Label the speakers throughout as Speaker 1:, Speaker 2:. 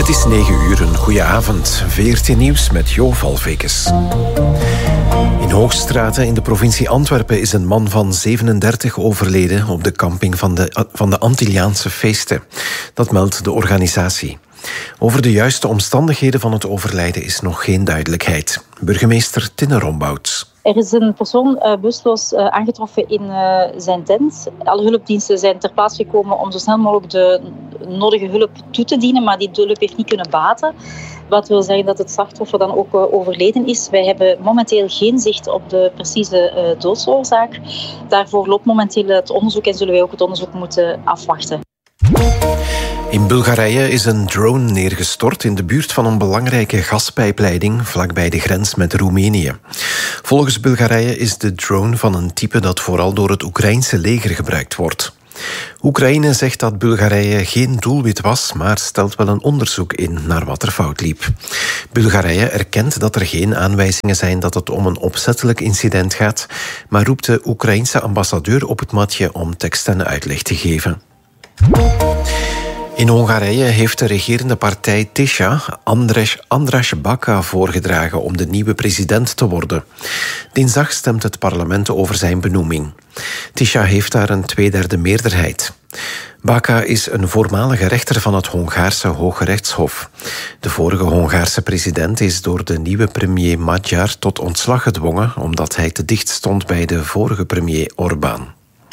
Speaker 1: Het is 9:00, een goeie avond. VRT Nieuws met Jo Valvekes. In Hoogstraten in de provincie Antwerpen is een man van 37 overleden op de camping van de Antilliaanse feesten. Dat meldt de organisatie. Over de juiste omstandigheden van het overlijden is nog geen duidelijkheid. Burgemeester Tinne Rombouts.
Speaker 2: Er is een persoon bewusteloos aangetroffen in zijn tent. Alle hulpdiensten zijn ter plaatse gekomen om zo snel mogelijk de nodige hulp toe te dienen, maar die hulp heeft niet kunnen baten. Wat wil zeggen dat het slachtoffer dan ook overleden is. Wij hebben momenteel geen zicht op de precieze doodsoorzaak. Daarvoor loopt momenteel het onderzoek en zullen wij ook het onderzoek moeten afwachten.
Speaker 1: In Bulgarije is een drone neergestort in de buurt van een belangrijke gaspijpleiding vlakbij de grens met Roemenië. Volgens Bulgarije is de drone van een type dat vooral door het Oekraïense leger gebruikt wordt. Oekraïne zegt dat Bulgarije geen doelwit was, maar stelt wel een onderzoek in naar wat er fout liep. Bulgarije erkent dat er geen aanwijzingen zijn dat het om een opzettelijk incident gaat, maar roept de Oekraïense ambassadeur op het matje om tekst en uitleg te geven. In Hongarije heeft de regerende partij Tisza András Baka voorgedragen om de nieuwe president te worden. Dinsdag stemt het parlement over zijn benoeming. Tisza heeft daar een 2/3 meerderheid. Baka is een voormalige rechter van het Hongaarse Hooggerechtshof. De vorige Hongaarse president is door de nieuwe premier Magyar tot ontslag gedwongen omdat hij te dicht stond bij de vorige premier Orbán.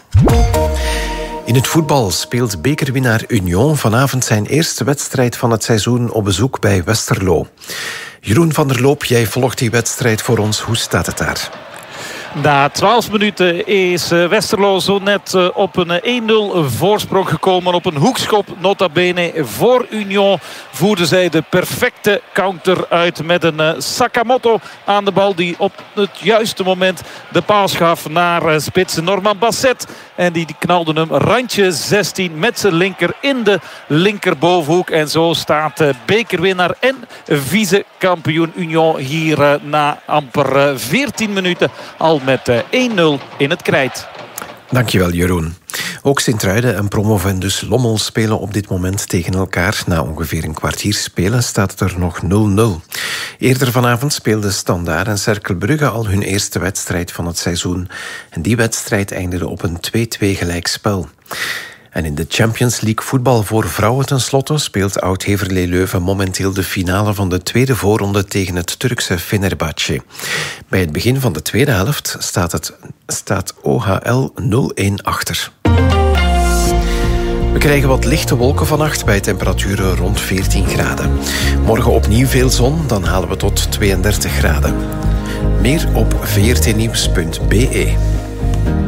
Speaker 1: In het voetbal speelt bekerwinnaar Union vanavond zijn eerste wedstrijd van het seizoen op bezoek bij Westerlo. Jeroen van der Loop, jij volgt die wedstrijd voor ons. Hoe staat het daar?
Speaker 3: Na 12 minuten is Westerlo zo net op een 1-0 voorsprong gekomen. Op een hoekschop, nota bene, voor Union voerden zij de perfecte counter uit met een Sakamoto aan de bal die op het juiste moment de paas gaf naar spits Norman Basset. En die knalde hem randje 16 met zijn linker in de linkerbovenhoek. En zo staat bekerwinnaar en vice-kampioen Union hier na amper 14 minuten al met 1-0 in het krijt.
Speaker 1: Dankjewel, Jeroen. Ook Sint-Truiden en Promovendus Lommel spelen op dit moment tegen elkaar. Na ongeveer een kwartier spelen staat het er nog 0-0. Eerder vanavond speelden Standaard en Cercle Brugge al hun eerste wedstrijd van het seizoen. En die wedstrijd eindigde op een 2-2 gelijkspel. En in de Champions League voetbal voor vrouwen tenslotte speelt Oud-Heverlee Leuven momenteel de finale van de tweede voorronde tegen het Turkse Fenerbahçe. Bij het begin van de tweede helft staat OHL 0-1 achter. We krijgen wat lichte wolken vannacht bij temperaturen rond 14 graden. Morgen opnieuw veel zon, dan halen we tot 32 graden. Meer op vrtnieuws.be.